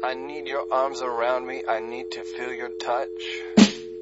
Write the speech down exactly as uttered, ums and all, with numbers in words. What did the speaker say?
I need your arms around me. I need to feel your touch.